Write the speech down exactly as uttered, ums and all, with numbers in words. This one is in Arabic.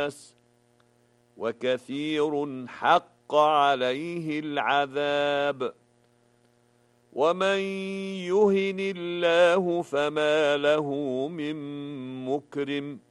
وكثير حق عليه العذاب ومن يهن الله فما له من مكرم